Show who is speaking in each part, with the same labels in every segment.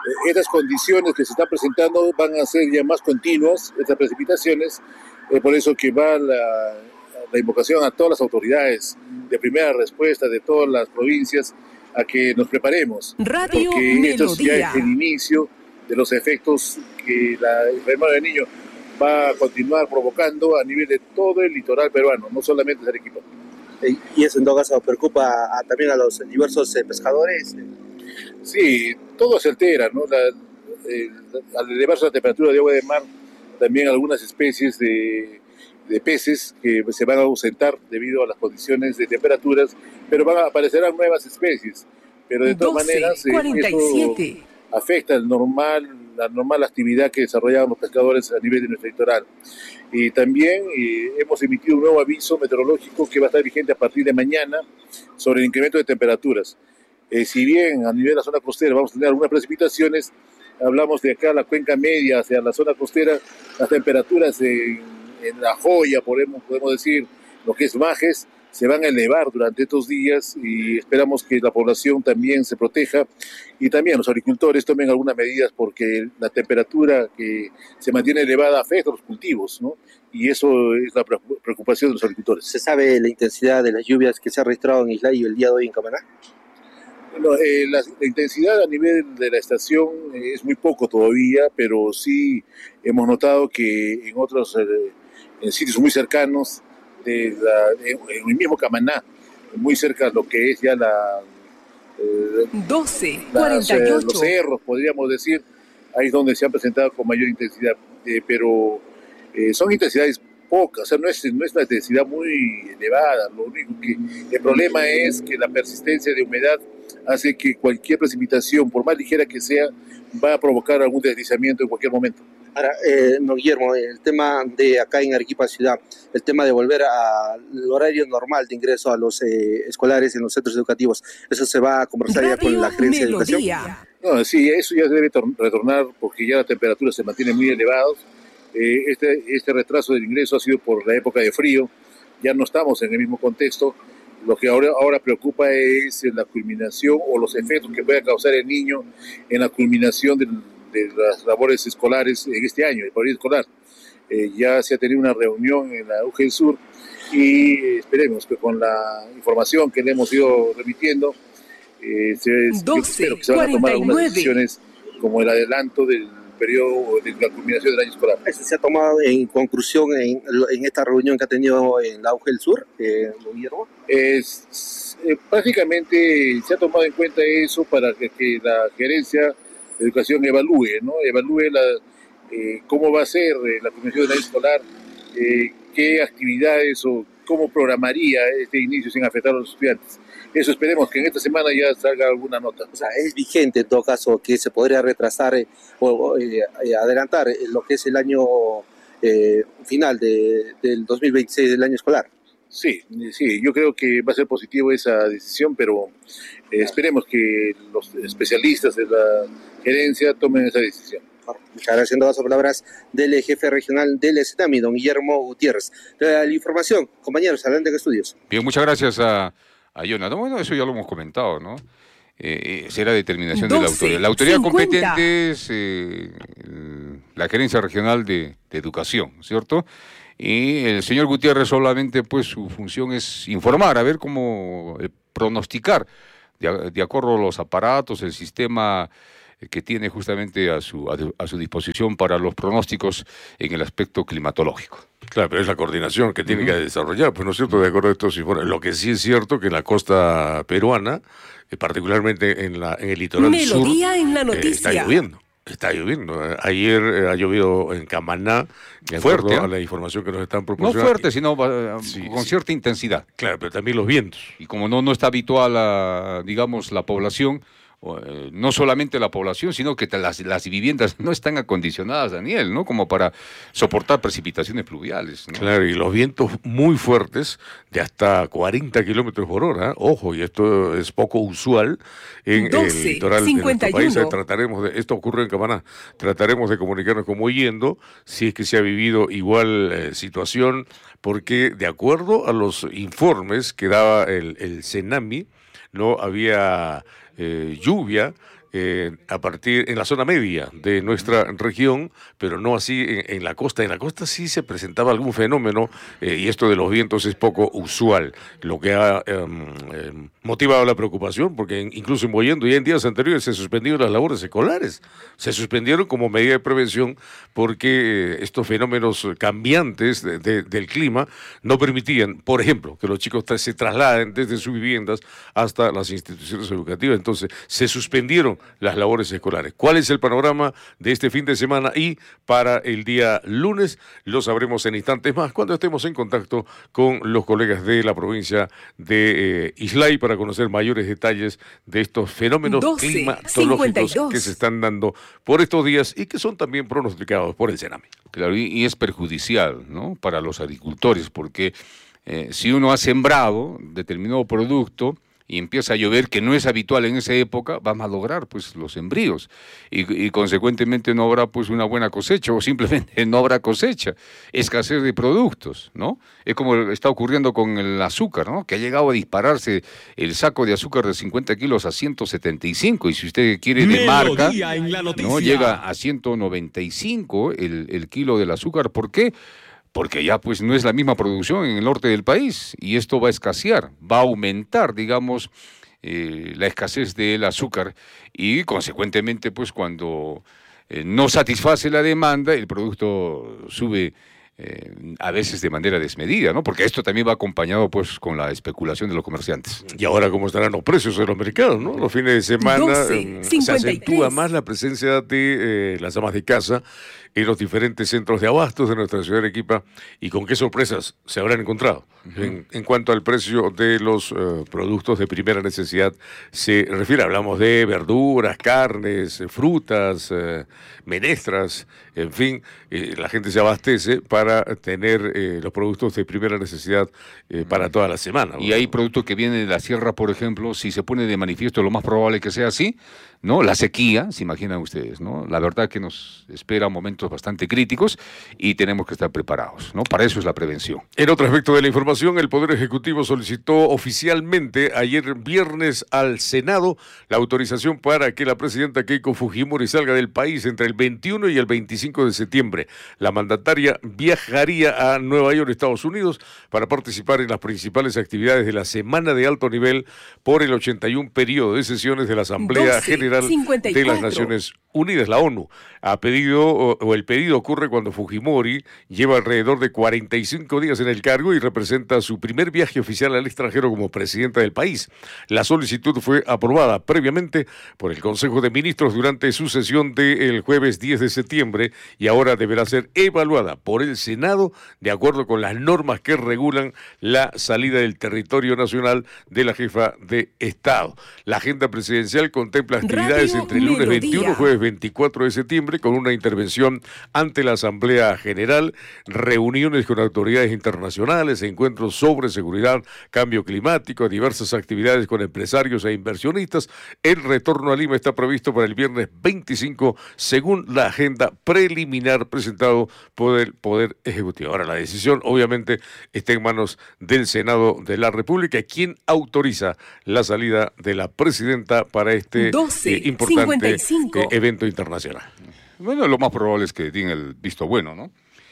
Speaker 1: Estas condiciones que se están presentando van a ser ya más continuas, estas precipitaciones, por eso que va la invocación a todas las autoridades de primera respuesta de todas las provincias a que nos preparemos,
Speaker 2: Radio
Speaker 1: porque
Speaker 2: Melodía.
Speaker 1: esto ya es el inicio de los efectos que la enfermedad del niño va a continuar provocando a nivel de todo el litoral peruano, no solamente de Arequipa.
Speaker 3: Y eso en todo caso preocupa también a los diversos pescadores.
Speaker 1: Sí, todo se altera, ¿no? Al elevarse la temperatura de agua de mar, también algunas especies de peces que se van a ausentar debido a las condiciones de temperaturas, pero aparecerán nuevas especies. Pero de todas maneras, esto afecta la normal actividad que desarrollaban los pescadores a nivel de nuestro litoral. Y también hemos emitido un nuevo aviso meteorológico que va a estar vigente a partir de mañana sobre el incremento de temperaturas. Si bien a nivel de la zona costera vamos a tener algunas precipitaciones, hablamos de acá la cuenca media hacia la zona costera, las temperaturas en La Joya, podemos decir, lo que es Majes, se van a elevar durante estos días y esperamos que la población también se proteja y también los agricultores tomen algunas medidas porque la temperatura que se mantiene elevada afecta a los cultivos, ¿no? Y eso es la preocupación de los agricultores.
Speaker 3: ¿Se sabe la intensidad de las lluvias que se ha registrado en Islay el día de hoy en Camaná?
Speaker 1: Bueno, la intensidad a nivel de la estación es muy poco todavía, pero sí hemos notado que en otros en sitios muy cercanos, en el mismo Camaná, muy cerca de lo que es ya
Speaker 2: 12:48.
Speaker 1: Los cerros, podríamos decir, ahí es donde se han presentado con mayor intensidad, pero son intensidades pocas, o sea, no es una intensidad muy elevada. Lo único que el problema es que la persistencia de humedad hace que cualquier precipitación, por más ligera que sea, va a provocar algún deslizamiento en cualquier momento.
Speaker 3: Ahora, no, Guillermo, el tema de acá en Arequipa Ciudad, el tema de volver al horario normal de ingreso a los escolares en los centros educativos, ¿eso se va a conversar ya con la Gerencia de Educación?
Speaker 1: No, sí, eso ya debe retornar porque ya la temperatura se mantiene muy elevados. Este retraso del ingreso ha sido por la época de frío, ya no estamos en el mismo contexto. Lo que ahora preocupa es la culminación o los efectos que pueda causar el niño en la culminación de las labores escolares en este año, el periodo escolar. Ya se ha tenido una reunión en la UGEL Sur y esperemos que con la información que le hemos ido remitiendo, yo espero que se van a tomar algunas decisiones como el adelanto del periodo de la culminación del año escolar.
Speaker 3: ¿Eso se ha tomado en conclusión en esta reunión que ha tenido en la UGEL Sur, Guillermo?
Speaker 1: Prácticamente se ha tomado en cuenta eso para que la gerencia de educación evalúe cómo va a ser la culminación del año escolar, qué actividades o cómo programaría este inicio sin afectar a los estudiantes. Eso esperemos que en esta semana ya salga alguna nota.
Speaker 3: O sea, es vigente en todo caso que se podría retrasar o adelantar lo que es el año final del 2026 del año escolar.
Speaker 1: Sí, yo creo que va a ser positivo esa decisión, pero esperemos que los especialistas de la gerencia tomen esa decisión.
Speaker 3: Muchas gracias. En todas las palabras del jefe regional del SENAMI, don Guillermo Gutiérrez. La información, compañeros, adelante en estudios.
Speaker 4: Bien, muchas gracias a Jonathan. Bueno, eso ya lo hemos comentado, ¿no? Será determinación de la autoridad. La autoridad
Speaker 2: 50.
Speaker 4: competente es la Gerencia Regional de Educación, ¿cierto? Y el señor Gutiérrez solamente, pues, su función es informar, a ver cómo pronosticar, de acuerdo a los aparatos, el sistema que tiene justamente a su disposición para los pronósticos en el aspecto climatológico.
Speaker 5: Claro, pero es la coordinación que tiene que desarrollar, pues no es cierto, de acuerdo a estos informes. Lo que sí es cierto que en la costa peruana, particularmente en el litoral sur,
Speaker 2: Melodía en la noticia.
Speaker 5: Está lloviendo. Ayer ha llovido en Camaná,
Speaker 4: Fuerte,
Speaker 5: a la información que nos están proporcionando.
Speaker 4: No fuerte, sino con cierta intensidad.
Speaker 5: Claro, pero también los vientos.
Speaker 4: Y como no está habitual, digamos, la población, no solamente la población, sino que las viviendas no están acondicionadas, Daniel, ¿no? Como para soportar precipitaciones pluviales, ¿no?
Speaker 5: Claro, y los vientos muy fuertes de hasta 40 kilómetros por hora. Ojo, y esto es poco usual en el litoral de nuestro país. Esto ocurre en Camaná. Trataremos de comunicarnos con Mollendo si es que se ha vivido igual situación, porque de acuerdo a los informes que daba el SENAMI, no había lluvia a partir en la zona media de nuestra región, pero no así en la costa. En la costa sí se presentaba algún fenómeno y esto de los vientos es poco usual, lo que ha motivado la preocupación, porque incluso en Mollendo y en días anteriores se suspendieron las labores escolares, se suspendieron como medida de prevención porque estos fenómenos cambiantes del clima no permitían, por ejemplo, que los chicos se trasladen desde sus viviendas hasta las instituciones educativas. Entonces se suspendieron las labores escolares. ¿Cuál es el panorama de este fin de semana? Y para el día lunes lo sabremos en instantes más cuando estemos en contacto con los colegas de la provincia de Islay para conocer mayores detalles de estos fenómenos climatológicos que se están dando por estos días y que son también pronosticados por el Senami.
Speaker 4: Claro, y es perjudicial, ¿no?, para los agricultores, porque si uno ha sembrado determinado producto y empieza a llover, que no es habitual en esa época, va a malograr pues los sembríos y consecuentemente no habrá pues una buena cosecha o simplemente no habrá cosecha, escasez de productos, ¿no? Es como está ocurriendo con el azúcar, ¿no?, que ha llegado a dispararse el saco de azúcar de 50 kilos a 175 y si usted quiere de marca, ¿no?, llega a 195 el kilo del azúcar. ¿Por qué? Porque ya pues no es la misma producción en el norte del país y esto va a escasear, va a aumentar, digamos, la escasez del azúcar y consecuentemente pues cuando no satisface la demanda el producto sube a veces de manera desmedida, ¿no? Porque esto también va acompañado pues con la especulación de los comerciantes.
Speaker 5: Y ahora cómo estarán los precios en los mercados, ¿no? Los fines de semana se acentúa más la presencia de las amas de casa en los diferentes centros de abastos de nuestra ciudad de Arequipa y con qué sorpresas se habrán encontrado. En cuanto al precio de los productos de primera necesidad se refiere, hablamos de verduras, carnes, frutas, menestras, en fin, la gente se abastece para tener los productos de primera necesidad para toda la semana, ¿no?
Speaker 4: Y hay productos que vienen de la sierra, por ejemplo, si se pone de manifiesto, lo más probable que sea así, ¿no? La sequía, se imaginan ustedes, ¿no? La verdad que nos espera momentos bastante críticos y tenemos que estar preparados, ¿no? Para eso es la prevención.
Speaker 5: En otro aspecto de la información, el Poder Ejecutivo solicitó oficialmente ayer viernes al Senado la autorización para que la presidenta Keiko Fujimori salga del país entre el 21 y el 25 de septiembre. La mandataria viajaría a Nueva York, Estados Unidos, para participar en las principales actividades de la Semana de Alto Nivel por el 81 periodo de sesiones de la Asamblea General de las Naciones Unidas, la ONU. El pedido ocurre cuando Fujimori lleva alrededor de 45 días en el cargo y representa su primer viaje oficial al extranjero como presidenta del país. La solicitud fue aprobada previamente por el Consejo de Ministros durante su sesión del jueves 10 de septiembre y ahora deberá ser evaluada por el Senado de acuerdo con las normas que regulan la salida del territorio nacional de la jefa de Estado. La agenda presidencial contempla actividades entre el lunes 21 y jueves 24 de septiembre con una intervención ante la Asamblea General, reuniones con autoridades internacionales, encuentros sobre seguridad, cambio climático, diversas actividades con empresarios e inversionistas. El retorno a Lima está previsto para el viernes 25 según la agenda preliminar presentado por el Poder Ejecutivo. Ahora la decisión obviamente está en manos del Senado de la República, quien autoriza la salida de la presidenta para este importante evento internacional.
Speaker 4: Bueno, lo más probable es que den el visto bueno, ¿no?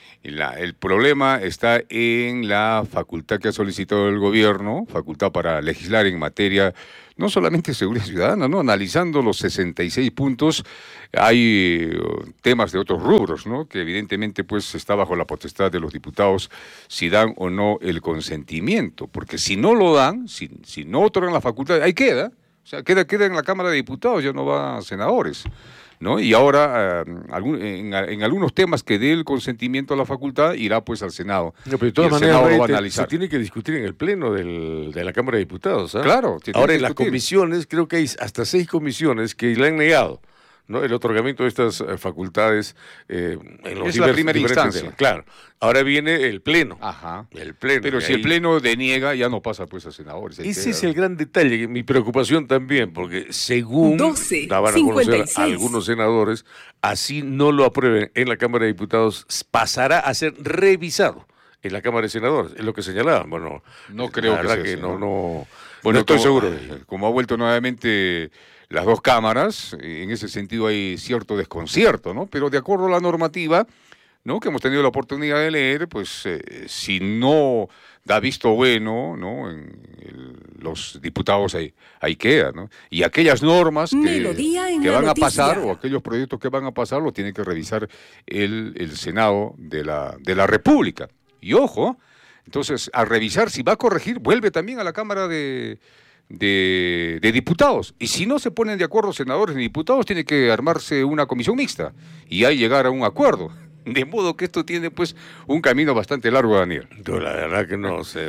Speaker 4: El problema está en la facultad que ha solicitado el gobierno, facultad para legislar en materia no solamente de seguridad ciudadana, ¿no? Analizando los 66 puntos, hay temas de otros rubros, ¿no? Que evidentemente pues está bajo la potestad de los diputados si dan o no el consentimiento, porque si no lo dan, si no otorgan la facultad, ahí queda, o sea, queda en la Cámara de Diputados, ya no va a senadores, ¿no? Y ahora, en algunos temas que dé el consentimiento a la facultad, irá pues al Senado.
Speaker 5: No, pero de todas maneras, lo va a analizar. Se tiene que discutir en el Pleno de la Cámara de Diputados, ¿eh?
Speaker 4: Claro.
Speaker 5: Ahora, en las comisiones, creo que hay hasta 6 comisiones que le han negado, ¿no?, el otorgamiento de estas facultades en los
Speaker 4: es la primera instancia.
Speaker 5: Temas. Claro. Ahora viene el Pleno.
Speaker 4: Ajá.
Speaker 5: El Pleno.
Speaker 4: Pero si el Pleno deniega, ya no pasa pues a senadores.
Speaker 5: Ese es el gran detalle, mi preocupación también, porque según daban a conocer algunos senadores, así no lo aprueben en la Cámara de Diputados, pasará a ser revisado en la Cámara de Senadores, es lo que señalaban. Bueno,
Speaker 4: no creo que sea
Speaker 5: no.
Speaker 4: Bueno,
Speaker 5: estoy seguro.
Speaker 4: Como ha vuelto nuevamente las dos cámaras. En ese sentido hay cierto desconcierto, ¿no? Pero de acuerdo a la normativa, ¿no?, que hemos tenido la oportunidad de leer, pues si no da visto bueno, ¿no?, los diputados ahí queda, ¿no? Y aquellas normas que van a pasar, o aquellos proyectos que van a pasar, lo tiene que revisar el Senado de la República. Y ojo, entonces, al revisar, si va a corregir, vuelve también a la Cámara de diputados. Y si no se ponen de acuerdo senadores y diputados, tiene que armarse una comisión mixta y ahí llegar a un acuerdo. De modo que esto tiene, pues, un camino bastante largo, Daniel.
Speaker 5: Yo la verdad que no sé.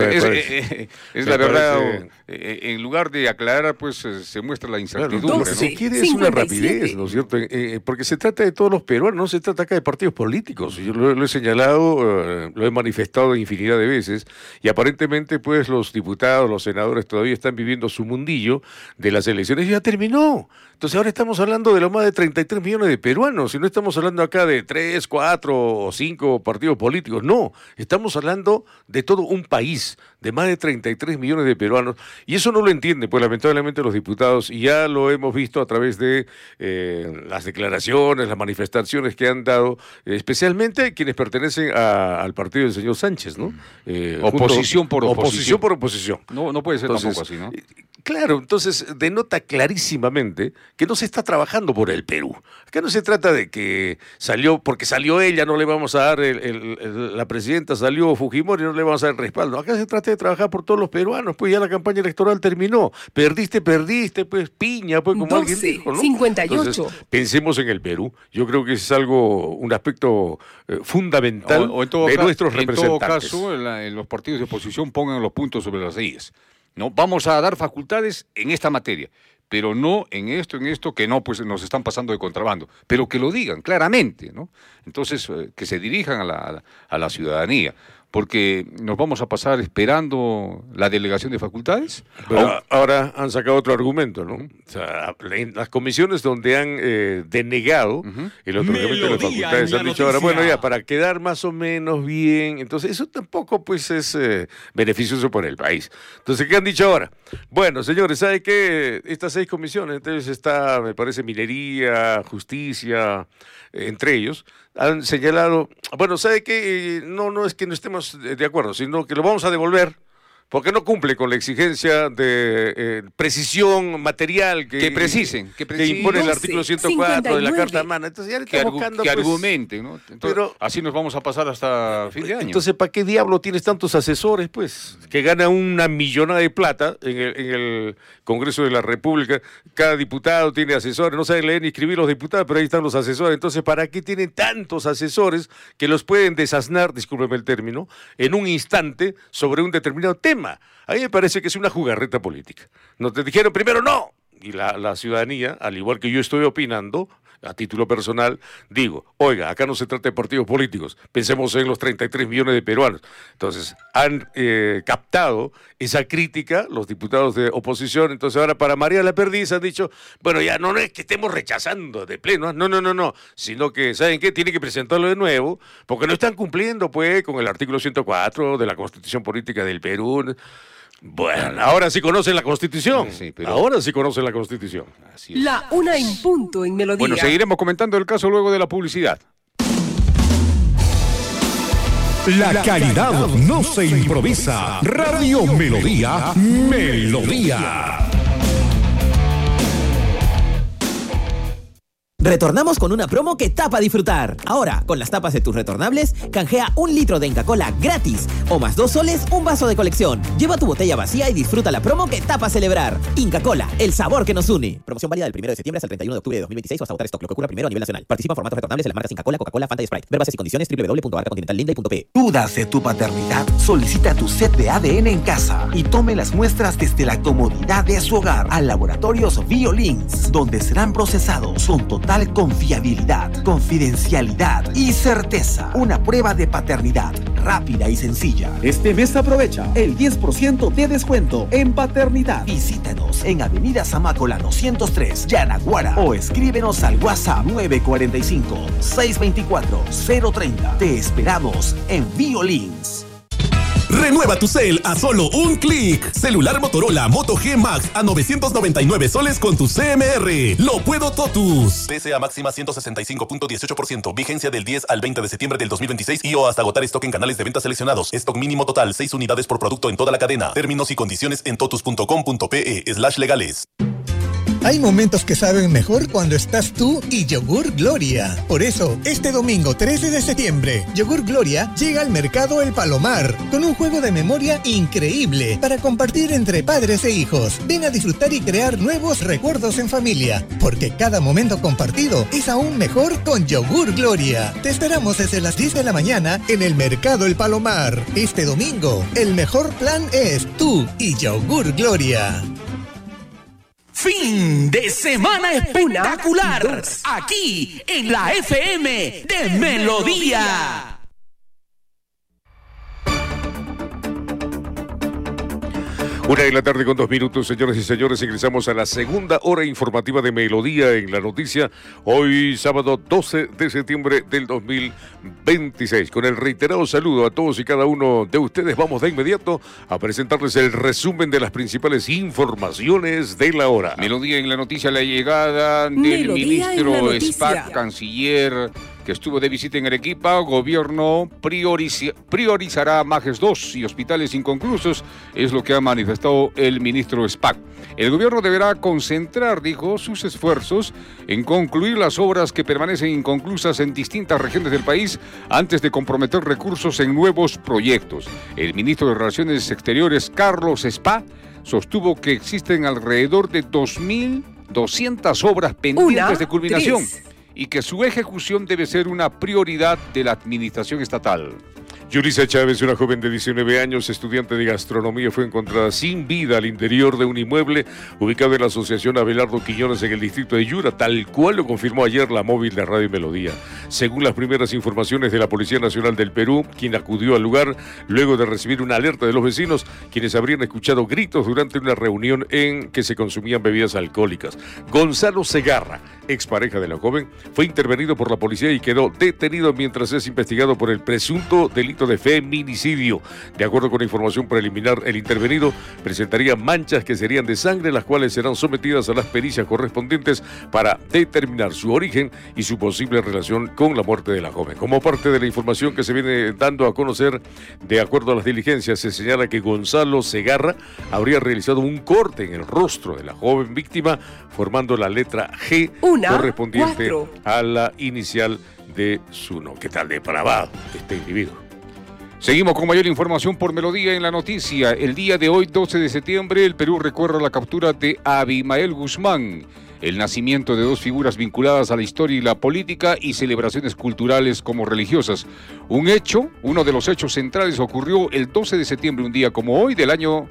Speaker 4: Es la verdad, en lugar de aclarar, pues, se muestra la incertidumbre.
Speaker 5: Bueno, ¿no? Si quiere es una rapidez, ¿no es cierto? Porque se trata de todos los peruanos, no se trata acá de partidos políticos. Yo lo he señalado, lo he manifestado infinidad de veces, y aparentemente, pues, los diputados, los senadores todavía están viviendo su mundillo de las elecciones y ya terminó. Entonces ahora estamos hablando de los más de 33 millones de peruanos, y no estamos hablando acá de 3, 4 o 5 partidos políticos, no, estamos hablando de todo un país, de más de 33 millones de peruanos, y eso no lo entienden, pues lamentablemente los diputados, y ya lo hemos visto a través de las declaraciones, las manifestaciones que han dado, especialmente quienes pertenecen al partido del señor Sánchez, ¿no?
Speaker 4: Oposición por oposición.
Speaker 5: Oposición por oposición.
Speaker 4: No puede ser tampoco así, ¿no?
Speaker 5: Claro, entonces denota clarísimamente que no se está trabajando por el Perú. Acá no se trata de que porque salió ella, no le vamos a dar, la presidenta salió Fujimori, no le vamos a dar respaldo. Acá se trata de trabajar por todos los peruanos, pues ya la campaña electoral terminó. Perdiste, pues piña, pues como 12, alguien dijo, ¿no?
Speaker 2: 58.
Speaker 5: Entonces, pensemos en el Perú. Yo creo que es un aspecto fundamental de nuestros representantes.
Speaker 4: En todo caso, en los partidos de oposición pongan los puntos sobre las IES. No, vamos a dar facultades en esta materia, pero no en esto, que no, pues nos están pasando de contrabando, pero que lo digan claramente, ¿no? Entonces, que se dirijan a la ciudadanía, porque nos vamos a pasar esperando la delegación de facultades.
Speaker 5: Pero ahora han sacado otro argumento, ¿no? O sea, las comisiones donde han denegado el otorgamiento de las facultades han dicho ahora, bueno, ya, para quedar más o menos bien, entonces eso tampoco pues es beneficioso para el país. Entonces, ¿qué han dicho ahora? Bueno, señores, ¿sabe qué? Estas 6 comisiones, entonces está, me parece, minería, justicia, entre ellos, han señalado, bueno, ¿sabe qué? No es que no estemos de acuerdo, sino que lo vamos a devolver porque no cumple con la exigencia de precisión material que impone el artículo 104 de la Carta Magna. Entonces ya le estamos buscando
Speaker 4: que argumenten, ¿no? Entonces, pero así nos vamos a pasar hasta fin de año.
Speaker 5: Entonces, ¿para qué diablo tienes tantos asesores, pues? Que gana una millonada de plata en el Congreso de la República. Cada diputado tiene asesores, no saben leer ni escribir los diputados, pero ahí están los asesores. Entonces, ¿para qué tienen tantos asesores que los pueden desasnar, discúlpeme el término, en un instante sobre un determinado tema? A mí me parece que es una jugarreta política. Nos dijeron primero no, y la ciudadanía, al igual que yo estoy opinando, a título personal, digo, oiga, acá no se trata de partidos políticos, pensemos en los 33 millones de peruanos. Entonces, han captado esa crítica los diputados de oposición, entonces ahora para María la Perdiz han dicho, bueno, ya no es que estemos rechazando de pleno, no, sino que, ¿saben qué? Tienen que presentarlo de nuevo, porque no están cumpliendo, pues, con el artículo 104 de la Constitución Política del Perú. Bueno, ahora sí conocen la Constitución. Sí, ahora sí conocen la Constitución.
Speaker 2: Así es. La 1:00 en Melodía.
Speaker 4: Bueno, seguiremos comentando el caso luego de la publicidad.
Speaker 6: La calidad no se improvisa. Radio Melodía, Melodía.
Speaker 7: Retornamos con una promo que tapa disfrutar. Ahora, con las tapas de tus retornables, canjea 1 litro de Inca-Cola gratis. O más 2 soles, un vaso de colección. Lleva tu botella vacía y disfruta la promo que tapa celebrar. Inca-Cola, el sabor que nos une. Promoción válida del 1 de septiembre hasta el 31 de octubre de 2026 o hasta agotar stock, lo que ocurra primero a nivel nacional. Participa en formatos retornables en las marcas Inca-Cola, Coca-Cola, Fanta y Sprite. Ver bases y condiciones www.arcacontinentallinday.p.
Speaker 8: ¿Dudas de tu paternidad? Solicita tu set de ADN en casa y tome las muestras desde la comodidad de su hogar al Laboratorios Biolins, donde serán procesados con total confiabilidad, confidencialidad y certeza. Una prueba de paternidad rápida y sencilla.
Speaker 9: Este mes aprovecha el 10% de descuento en paternidad.
Speaker 8: Visítanos en Avenida Zamácola 203, Yanaguara, o escríbenos al WhatsApp 945-624-030. Te esperamos en Biolins.
Speaker 10: Renueva tu cel a solo un clic. Celular Motorola Moto G Max a 999 soles con tu CMR. Lo puedo totus.
Speaker 11: PSA máxima 165.18%. Vigencia del 10 al 20 de septiembre del 2026 y o hasta agotar stock en canales de venta seleccionados. Stock mínimo total 6 unidades por producto en toda la cadena. Términos y condiciones en totus.com.pe/legales.
Speaker 12: Hay momentos que saben mejor cuando estás tú y Yogur Gloria. Por eso, este domingo 13 de septiembre, Yogur Gloria llega al Mercado El Palomar con un juego de memoria increíble para compartir entre padres e hijos. Ven a disfrutar y crear nuevos recuerdos en familia, porque cada momento compartido es aún mejor con Yogur Gloria. Te esperamos desde las 10 de la mañana en el Mercado El Palomar. Este domingo, el mejor plan es tú y Yogur Gloria.
Speaker 13: Fin de semana espectacular, aquí en la FM de Melodía.
Speaker 5: 1:02 p.m, señoras y señores, ingresamos a la segunda hora informativa de Melodía en la noticia, hoy sábado 12 de septiembre del 2026. Con el reiterado saludo a todos y cada uno de ustedes, vamos de inmediato a presentarles el resumen de las principales informaciones de la hora.
Speaker 4: Melodía en la noticia, la llegada del ministro Spack, canciller, que estuvo de visita en Arequipa. Gobierno priorizará Majes 2 y hospitales inconclusos, es lo que ha manifestado el ministro Spack. El gobierno deberá concentrar, dijo, sus esfuerzos en concluir las obras que permanecen inconclusas en distintas regiones del país antes de comprometer recursos en nuevos proyectos. El ministro de Relaciones Exteriores, Carlos Spack, sostuvo que existen alrededor de 2.200 obras pendientes de culminación y que su ejecución debe ser una prioridad de la administración estatal.
Speaker 5: Yulisa Chávez, una joven de 19 años, estudiante de gastronomía, fue encontrada sin vida al interior de un inmueble ubicado en la Asociación Abelardo Quiñones en el distrito de Yura, tal cual lo confirmó ayer la móvil de Radio Melodía. Según las primeras informaciones de la Policía Nacional del Perú, quien acudió al lugar luego de recibir una alerta de los vecinos, quienes habrían escuchado gritos durante una reunión en que se consumían bebidas alcohólicas. Gonzalo Segarra, expareja de la joven, fue intervenido por la policía y quedó detenido mientras es investigado por el presunto delito de feminicidio. De acuerdo con la información preliminar, el intervenido presentaría manchas que serían de sangre, las cuales serán sometidas a las pericias correspondientes para determinar su origen y su posible relación con la muerte de la joven. Como parte de la información que se viene dando a conocer, de acuerdo a las diligencias, se señala que Gonzalo Segarra habría realizado un corte en el rostro de la joven víctima, formando la letra G correspondiente a la inicial de su nombre. ¿Qué tal depravado este individuo?
Speaker 4: Seguimos con mayor información por Melodía en la noticia. El día de hoy, 12 de septiembre, el Perú recuerda la captura de Abimael Guzmán, el nacimiento de dos figuras vinculadas a la historia y la política y celebraciones culturales como religiosas. Uno de los hechos centrales ocurrió el 12 de septiembre, un día como hoy, del año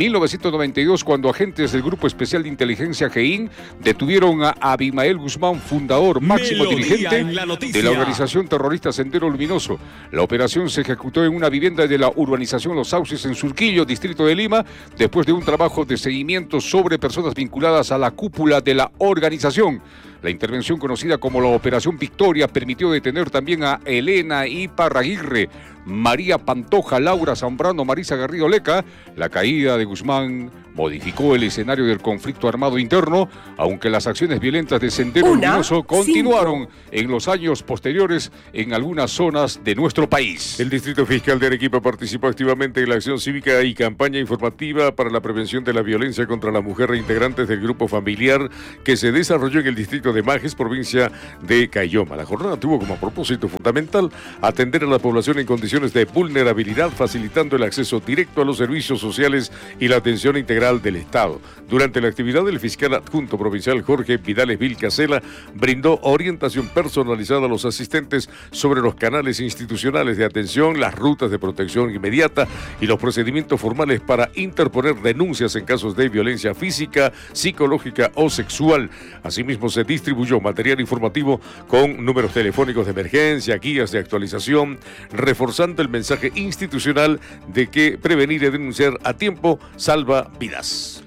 Speaker 4: 1992, cuando agentes del Grupo Especial de Inteligencia GEIN detuvieron a Abimael Guzmán, fundador, máximo dirigente de la organización terrorista Sendero Luminoso. La operación se ejecutó en una vivienda de la urbanización Los Sauces en Surquillo, distrito de Lima, después de un trabajo de seguimiento sobre personas vinculadas a la cúpula de la organización. La intervención, conocida como la Operación Victoria, permitió detener también a Elena Iparraguirre, María Pantoja, Laura Zambrano, Marisa Garrido Leca. La caída de Guzmán modificó el escenario del conflicto armado interno, aunque las acciones violentas de Sendero Luminoso continuaron en los años posteriores en algunas zonas de nuestro país.
Speaker 5: El Distrito Fiscal de Arequipa participó activamente en la acción cívica y campaña informativa para la prevención de la violencia contra la mujer e integrantes del grupo familiar que se desarrolló en el distrito de Majes, provincia de Cayoma. La jornada tuvo como propósito fundamental atender a la población en condiciones de vulnerabilidad, facilitando el acceso directo a los servicios sociales y la atención integral del Estado. Durante la actividad, el fiscal adjunto provincial Jorge Vidales Vilcasela brindó orientación personalizada a los asistentes sobre los canales institucionales de atención, las rutas de protección inmediata y los procedimientos formales para interponer denuncias en casos de violencia física, psicológica o sexual. Asimismo, se distribuyó material informativo con números telefónicos de emergencia, guías de actualización, reforzando el mensaje institucional de que prevenir y denunciar a tiempo salva vidas.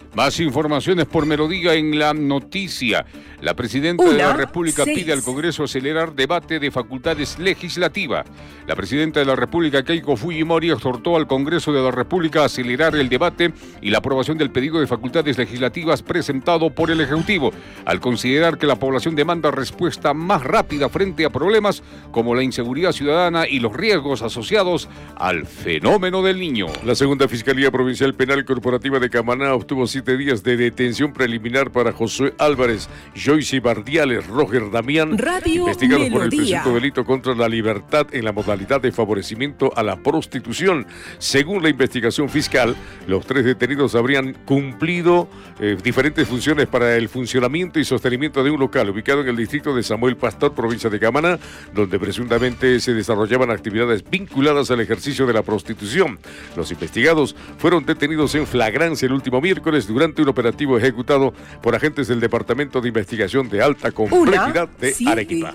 Speaker 4: Más informaciones por Melodía en la noticia. La presidenta de la República pide al Congreso acelerar debate de facultades legislativas. La presidenta de la República, Keiko Fujimori, exhortó al Congreso de la República a acelerar el debate y la aprobación del pedido de facultades legislativas presentado por el Ejecutivo, al considerar que la población demanda respuesta más rápida frente a problemas como la inseguridad ciudadana y los riesgos asociados al fenómeno del Niño.
Speaker 5: La segunda Fiscalía Provincial Penal Corporativa de Camaná obtuvo 7 días de detención preliminar para Josué Álvarez, Joyce Bardiales, Roger Damián, investigados por el presunto delito contra la libertad en la modalidad de favorecimiento a la prostitución. Según la investigación fiscal, los 3 detenidos habrían cumplido diferentes funciones para el funcionamiento y sostenimiento de un local ubicado en el distrito de Samuel Pastor, provincia de Camaná, donde presuntamente se desarrollaban actividades vinculadas al ejercicio de la prostitución. Los investigados fueron detenidos en flagrancia el último miércoles durante un operativo ejecutado por agentes del Departamento de Investigación de Alta Complejidad de Arequipa.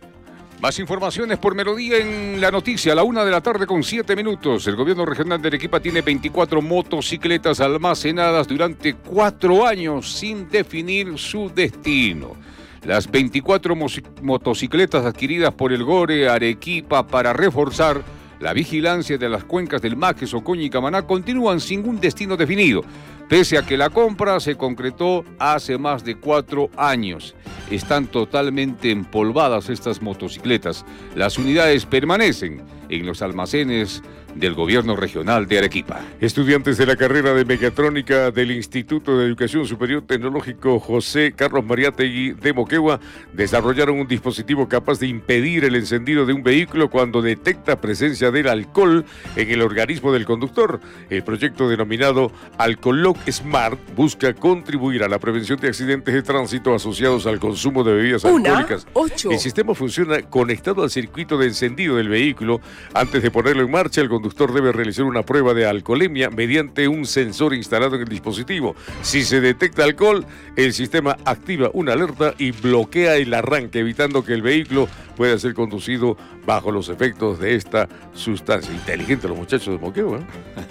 Speaker 4: Más informaciones por Melodía en la noticia. A la 1:07 p.m. El gobierno regional de Arequipa tiene 24 motocicletas almacenadas durante 4 años sin definir su destino. Las 24 motocicletas adquiridas por el GORE Arequipa para reforzar la vigilancia de las cuencas del Majes, Ocoña y Camaná continúan sin un destino definido, pese a que la compra se concretó hace más de 4 años. Están totalmente empolvadas estas motocicletas. Las unidades permanecen en los almacenes del gobierno regional de Arequipa.
Speaker 5: Estudiantes de la carrera de mecatrónica del Instituto de Educación Superior Tecnológico José Carlos Mariátegui de Moquegua desarrollaron un dispositivo capaz de impedir el encendido de un vehículo cuando detecta presencia del alcohol en el organismo del conductor. El proyecto denominado Alcoloc Smart busca contribuir a la prevención de accidentes de tránsito asociados al consumo de bebidas alcohólicas. El sistema funciona conectado al circuito de encendido del vehículo. Antes de ponerlo en marcha, el conductor debe realizar una prueba de alcoholemia mediante un sensor instalado en el dispositivo. Si se detecta alcohol, el sistema activa una alerta y bloquea el arranque, evitando que el vehículo pueda ser conducido bajo los efectos de esta sustancia. Inteligente los muchachos de Moquegua,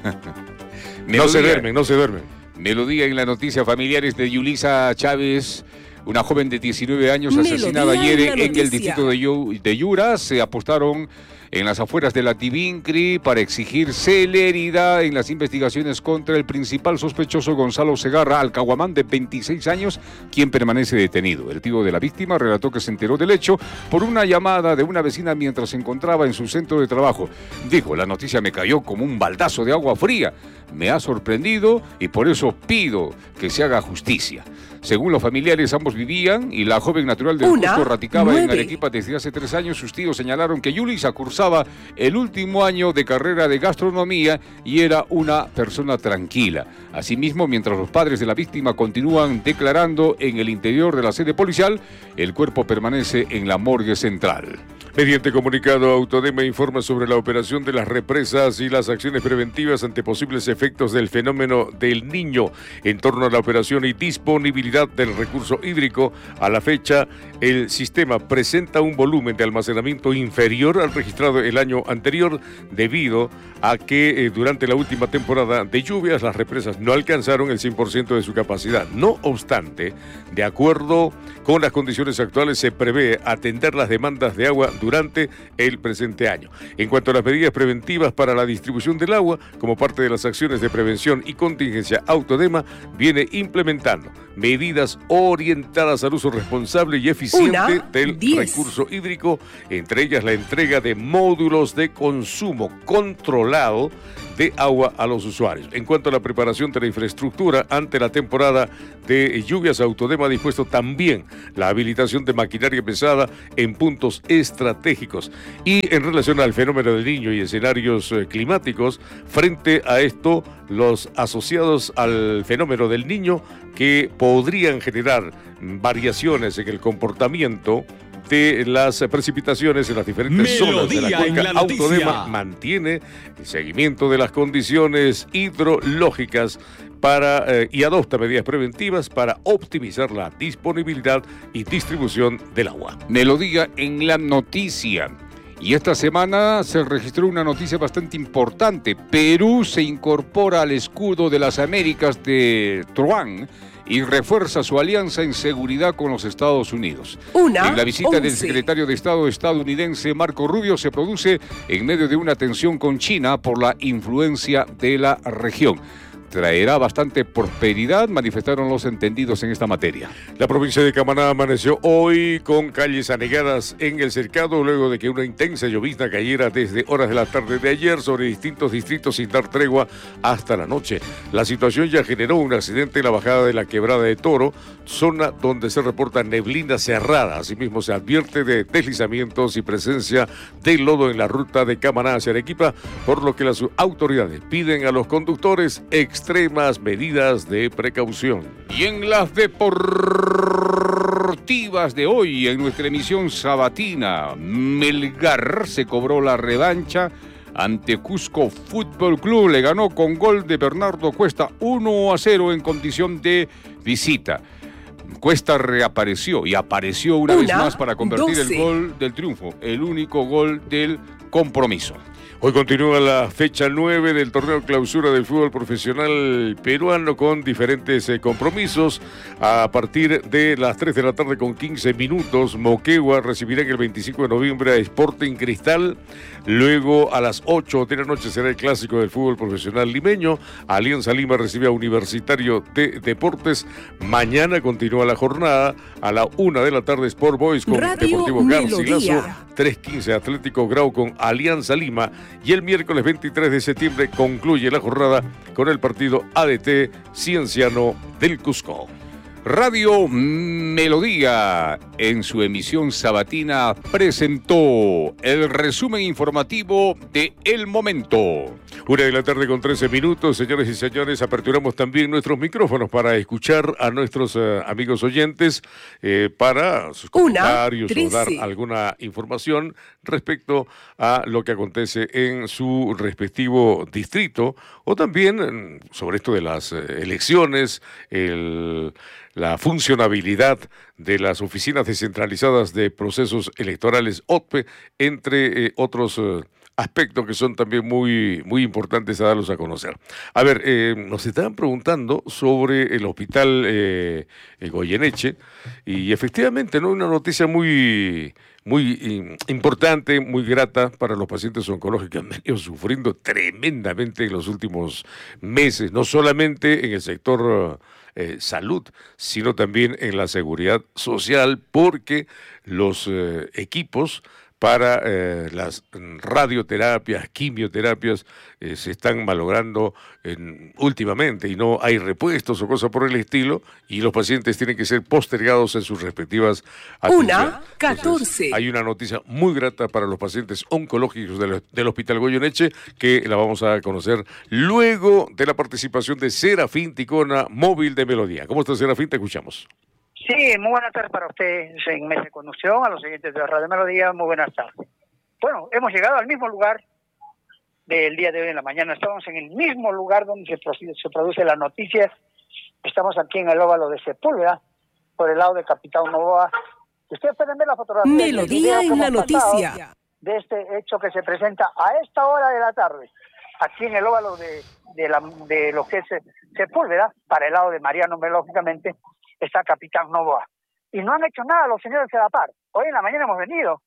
Speaker 5: ¿eh? No se duermen.
Speaker 4: Melodía en la noticia. Familiares de Yulisa Chávez, una joven de 19 años asesinada ayer en el distrito de Yura, se apostaron en las afueras de la Tivincri para exigir celeridad en las investigaciones contra el principal sospechoso Gonzalo Segarra Alcahuamán, de 26 años, quien permanece detenido. El tío de la víctima relató que se enteró del hecho por una llamada de una vecina mientras se encontraba en su centro de trabajo. Dijo: la noticia me cayó como un baldazo de agua fría. Me ha sorprendido y por eso pido que se haga justicia. Según los familiares, ambos vivían y la joven natural del Cusco radicaba en Arequipa desde hace 3 años. Sus tíos señalaron que Yulisa cursaba el último año de carrera de gastronomía y era una persona tranquila. Asimismo, mientras los padres de la víctima continúan declarando en el interior de la sede policial, el cuerpo permanece en la morgue central.
Speaker 5: Mediante comunicado, Autodema informa sobre la operación de las represas y las acciones preventivas ante posibles efectos del fenómeno del Niño en torno a la operación y disponibilidad del recurso hídrico. A la fecha, el sistema presenta un volumen de almacenamiento inferior al registrado el año anterior, debido a que durante la última temporada de lluvias las represas no alcanzaron el 100% de su capacidad. No obstante, de acuerdo con las condiciones actuales, se prevé atender las demandas de agua durante el presente año. En cuanto a las medidas preventivas para la distribución del agua, como parte de las acciones de prevención y contingencia, Autodema viene implementando medidas orientadas al uso responsable y eficiente del recurso hídrico, entre ellas la entrega de módulos de consumo controlado de agua a los usuarios. En cuanto a la preparación de la infraestructura ante la temporada de lluvias, Autodema ha dispuesto también la habilitación de maquinaria pesada en puntos estratégicos. Y en relación al fenómeno del Niño y escenarios climáticos, frente a esto, los asociados al fenómeno del Niño que podrían generar variaciones en el comportamiento de las precipitaciones en las diferentes zonas de la cuenca, Autodema mantiene el seguimiento de las condiciones hidrológicas y adopta medidas preventivas para optimizar la disponibilidad y distribución del agua.
Speaker 4: Melodía en la noticia. Y esta semana se registró una noticia bastante importante. Perú se incorpora al escudo de las Américas de Truán y refuerza su alianza en seguridad con los Estados Unidos. En la visita del secretario de Estado estadounidense Marco Rubio se produce en medio de una tensión con China por la influencia de la región. Traerá bastante prosperidad, manifestaron los entendidos en esta materia.
Speaker 5: La provincia de Camaná amaneció hoy con calles anegadas en el cercado luego de que una intensa llovizna cayera desde horas de la tarde de ayer sobre distintos distritos sin dar tregua hasta la noche. La situación ya generó un accidente en la bajada de la Quebrada de Toro, zona donde se reporta neblina cerrada. Asimismo se advierte de deslizamientos y presencia de lodo en la ruta de Camaná hacia Arequipa, por lo que las autoridades piden a los conductores extremas medidas de precaución.
Speaker 4: Y en las deportivas de hoy, en nuestra emisión sabatina, Melgar se cobró la revancha ante Cusco Fútbol Club. Le ganó con gol de Bernardo Cuesta 1-0 en condición de visita. Cuesta reapareció y apareció una vez más para convertir el gol del triunfo, el único gol del compromiso.
Speaker 5: Hoy continúa la fecha 9 del torneo clausura del fútbol profesional peruano con diferentes compromisos. A partir de las 3 de la tarde con 15 minutos, Moquegua recibirá el 25 de noviembre a Sporting Cristal. Luego a las 8 de la noche será el clásico del fútbol profesional limeño. Alianza Lima recibe a Universitario de Deportes. Mañana continúa la jornada a la 1 de la tarde Sport Boys con Deportivo Garcilaso. 3:15 Atlético Grau con Alianza Lima. Y el miércoles 23 de septiembre concluye la jornada con el partido ADT Cienciano del Cusco.
Speaker 4: Radio Melodía, en su emisión sabatina, presentó el resumen informativo de El Momento.
Speaker 5: 1 de la tarde con 13 minutos, señores y señores, aperturamos también nuestros micrófonos para escuchar a nuestros amigos oyentes para sus comentarios o dar alguna información respecto a lo que acontece en su respectivo distrito o también sobre esto de las elecciones, la funcionabilidad de las oficinas descentralizadas de procesos electorales OTPE, entre otros aspectos que son también muy, muy importantes a darlos a conocer. A ver, nos estaban preguntando sobre el hospital Goyeneche y efectivamente, ¿no? Una noticia muy importante, muy grata para los pacientes oncológicos que han venido sufriendo tremendamente en los últimos meses, no solamente en el sector salud, sino también en la seguridad social, porque los equipos para las radioterapias, quimioterapias, se están malogrando últimamente y no hay repuestos o cosas por el estilo y los pacientes tienen que ser postergados en sus respectivas atenciones.
Speaker 2: 1:14.
Speaker 5: Hay una noticia muy grata para los pacientes oncológicos del Hospital Goyeneche que la vamos a conocer luego de la participación de Serafín Ticona, móvil de Melodía. ¿Cómo está, Serafín? Te escuchamos.
Speaker 14: Sí, muy buenas tardes para ustedes en Mesa de Conducción, a los siguientes de Radio Melodía, muy buenas tardes. Bueno, hemos llegado al mismo lugar del día de hoy en la mañana, estamos en el mismo lugar donde se produce la noticia, estamos aquí en el óvalo de Sepúlveda, por el lado de Capitán Novoa. Ustedes pueden ver la fotografía.
Speaker 2: Melodía en la noticia.
Speaker 14: De este hecho que se presenta a esta hora de la tarde, aquí en el óvalo de lo que es Sepúlveda, para el lado de Mariano, lógicamente, está Capitán Novoa. Y no han hecho nada los señores de la par. Hoy en la mañana hemos venido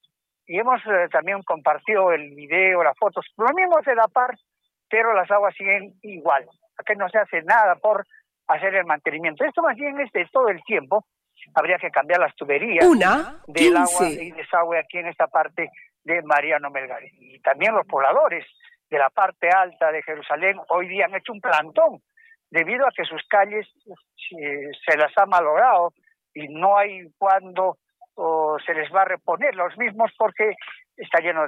Speaker 14: y hemos también compartido el video, las fotos. Lo mismo de la par, pero las aguas siguen igual. Aquí no se hace nada por hacer el mantenimiento. Esto más bien es de todo el tiempo. Habría que cambiar las tuberías del agua y desagüe aquí en esta parte de Mariano Melgar. Y también los pobladores de la parte alta de Jerusalén hoy día han hecho un plantón debido a que sus calles se las ha malogrado y no hay cuándo se les va a reponer los mismos porque está lleno de